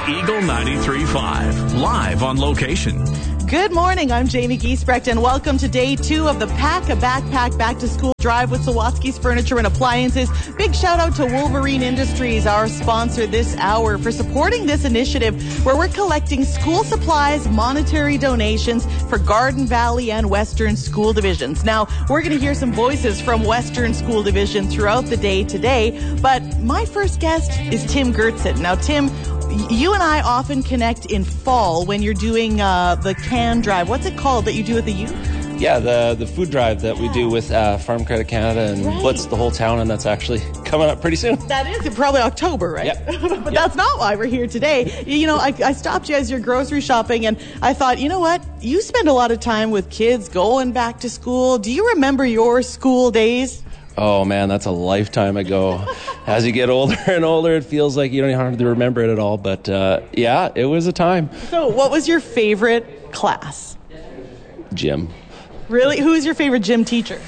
Eagle 93.5, live on location. Good morning, I'm Jamie Giesbrecht, and welcome to day 2 of the Pack a Backpack Back to School Drive with Sawatsky's Furniture and Appliances. Big shout out to Wolverine Industries, our sponsor this hour, for supporting this initiative where we're collecting school supplies, monetary donations for Garden Valley and Western School Divisions. Now, we're going to hear some voices from Western School Division throughout the day today, but my first guest is Tim Gertzen. Now, Tim, you and I often connect in fall when you're doing the can drive. What's it called that you do with the youth? Yeah, the food drive that we do with Farm Credit Canada and blitz the whole town, and that's actually coming up pretty soon. That is probably October, right? Yep. But that's not why we're here today. You know, I stopped you as you're grocery shopping, and I thought, you know what? You spend a lot of time with kids going back to school. Do you remember your school days? Oh, man, that's a lifetime ago. As you get older and older, it feels like you don't even have to remember it at all. But, yeah, it was a time. So what was your favorite class? Gym. Really? Who was your favorite gym teacher?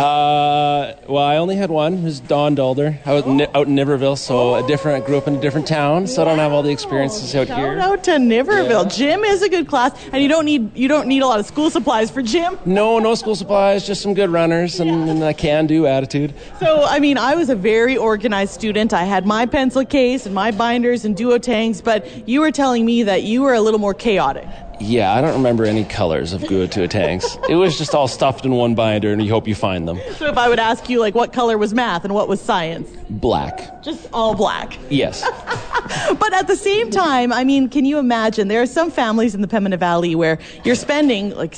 Well, I only had one, who's Don Dalder, out in Niverville, so I grew up in a different town, so I don't have all the experiences out here. Shout out to Niverville. Yeah. Gym is a good class, and you don't need a lot of school supplies for gym. No school supplies, just some good runners and a can-do attitude. So, I mean, I was a very organized student. I had my pencil case and my binders and duotangs, but you were telling me that you were a little more chaotic. Yeah, I don't remember any colors of duotangs. It was just all stuffed in one binder, and you hope you find them. So if I would ask you, like, what color was math and what was science? Black. Just all black? Yes. But at the same time, I mean, can you imagine? There are some families in the Pembina Valley where you're spending like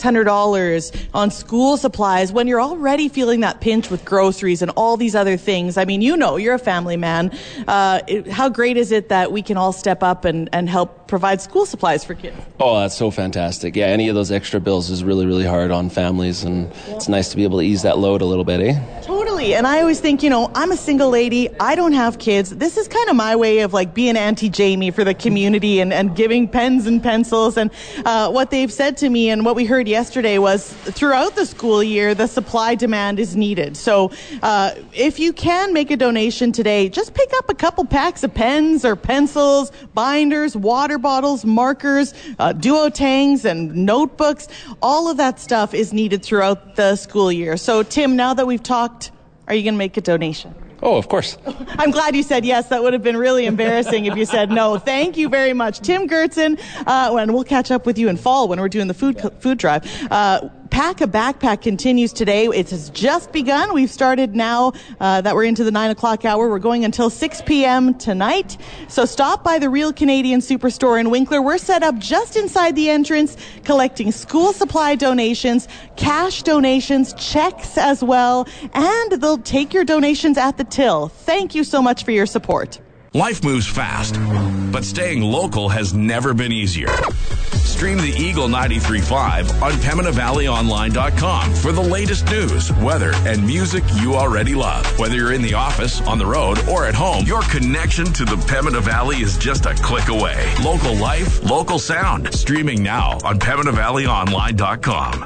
$600 on school supplies when you're already feeling that pinch with groceries and all these other things. I mean, you know, you're a family man. How great is it that we can all step up and help provide school supplies for kids? Oh, that's so fantastic. Yeah, any of those extra bills is really, really hard on families, and it's nice to be able to ease that load a little bit, eh? Totally. And I always think, you know, I'm a single lady. I don't have kids. This is kind of my way of like being Auntie Jamie for the community and giving pens and pencils. And what they've said to me and what we heard yesterday was throughout the school year, the supply demand is needed. So if you can make a donation today, just pick up a couple packs of pens or pencils, binders, water bottles, markers, duotangs and notebooks. All of that stuff is needed throughout the school year. So Tim, now that we've talked, are you going to make a donation? Oh, of course. I'm glad you said yes. That would have been really embarrassing if you said no. Thank you very much. Tim Gertzen, and we'll catch up with you in fall when we're doing the food drive. Pack a Backpack continues today. It has just begun. We've started now that we're into the 9 o'clock hour. We're going until 6 p.m. tonight. So stop by the Real Canadian Superstore in Winkler. We're set up just inside the entrance, collecting school supply donations, cash donations, checks as well, and they'll take your donations at the till. Thank you so much for your support. Life moves fast, but staying local has never been easier. Stream the Eagle 93.5 on PembinaValleyOnline.com for the latest news, weather, and music you already love. Whether you're in the office, on the road, or at home, your connection to the Pembina Valley is just a click away. Local life, local sound. Streaming now on PembinaValleyOnline.com.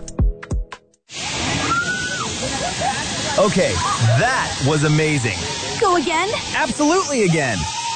Okay, that was amazing. Go again? Absolutely again.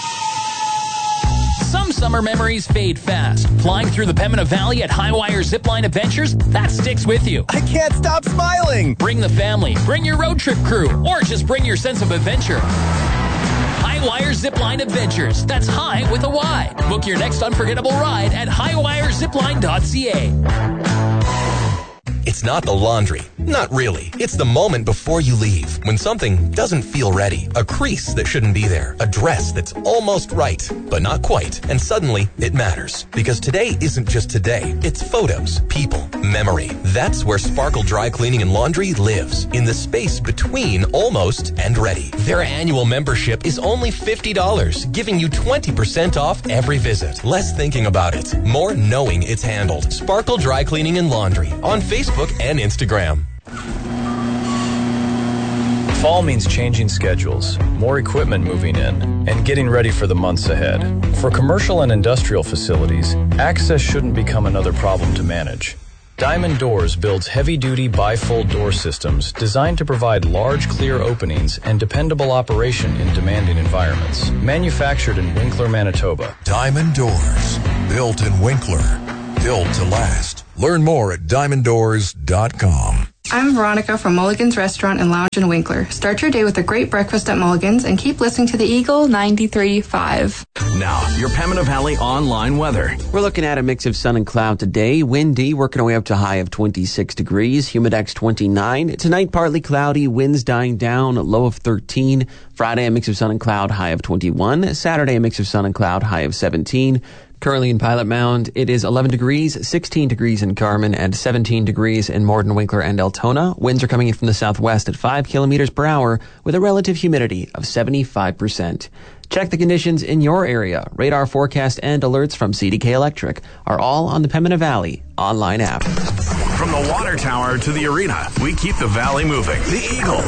Some summer memories fade fast. Flying through the Pembina Valley at Highwire Zipline Adventures, that sticks with you. I can't stop smiling. Bring the family, bring your road trip crew, or just bring your sense of adventure. Highwire Zipline Adventures. That's high with a Y. Book your next unforgettable ride at highwirezipline.ca. It's not the laundry. Not really. It's the moment before you leave, when something doesn't feel ready. A crease that shouldn't be there. A dress that's almost right, but not quite. And suddenly, it matters. Because today isn't just today. It's photos, people, memory. That's where Sparkle Dry Cleaning and Laundry lives. In the space between almost and ready. Their annual membership is only $50, giving you 20% off every visit. Less thinking about it, more knowing it's handled. Sparkle Dry Cleaning and Laundry on Facebook and Instagram. Fall means changing schedules, more equipment moving in, and getting ready for the months ahead. For commercial and industrial facilities, access shouldn't become another problem to manage. Diamond Doors builds heavy-duty bifold door systems designed to provide large, clear openings and dependable operation in demanding environments. Manufactured in Winkler, Manitoba. Diamond Doors. Built in Winkler. Built to last. Learn more at diamonddoors.com. I'm Veronica from Mulligan's Restaurant and Lounge in Winkler. Start your day with a great breakfast at Mulligan's and keep listening to the Eagle 93.5. Now, your Pembina Valley online weather. We're looking at a mix of sun and cloud today. Windy, working our way up to a high of 26 degrees. Humidex 29. Tonight, partly cloudy, winds dying down, low of 13. Friday, a mix of sun and cloud, high of 21. Saturday, a mix of sun and cloud, high of 17. Currently in Pilot Mound, it is 11 degrees, 16 degrees in Carmen, and 17 degrees in Morden, Winkler, and Altona. Winds are coming in from the southwest at 5 kilometers per hour with a relative humidity of 75%. Check the conditions in your area. Radar forecast and alerts from CDK Electric are all on the Pembina Valley online app. From the water tower to the arena, we keep the valley moving. The Eagle